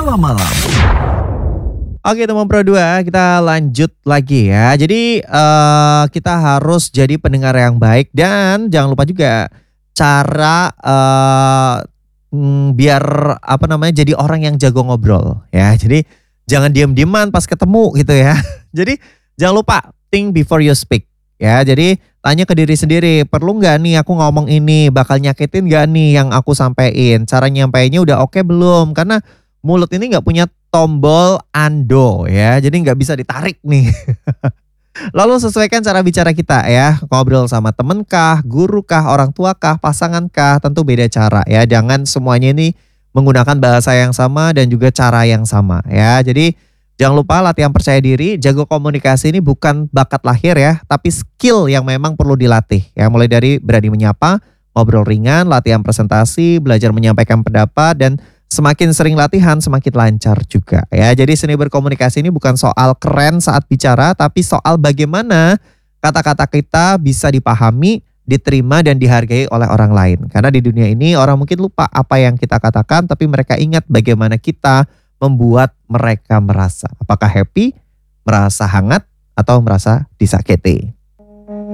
Malam-malam. Oke teman Pro 2, kita lanjut lagi ya. Jadi kita harus jadi pendengar yang baik dan jangan lupa juga cara biar jadi orang yang jago ngobrol ya. Jadi jangan diam-diaman pas ketemu gitu ya. Jadi jangan lupa think before you speak ya. Jadi tanya ke diri sendiri, perlu nggak nih aku ngomong ini, bakal nyakitin nggak nih yang aku sampein? Cara nyampainya udah oke belum? Karena mulut ini nggak punya tombol undo ya, jadi nggak bisa ditarik nih. Lalu sesuaikan cara bicara kita ya, ngobrol sama temen kah, guru kah, orang tua kah, pasangan kah, tentu beda cara ya. Jangan semuanya ini menggunakan bahasa yang sama dan juga cara yang sama ya. Jadi jangan lupa latihan percaya diri, jago komunikasi ini bukan bakat lahir ya, tapi skill yang memang perlu dilatih ya. Mulai dari berani menyapa, ngobrol ringan, latihan presentasi, belajar menyampaikan pendapat, dan semakin sering latihan, semakin lancar juga ya. Jadi seni berkomunikasi ini bukan soal keren saat bicara, tapi soal bagaimana kata-kata kita bisa dipahami, diterima, dan dihargai oleh orang lain. Karena di dunia ini orang mungkin lupa apa yang kita katakan, tapi mereka ingat bagaimana kita membuat mereka merasa. Apakah happy, merasa hangat, atau merasa disakiti.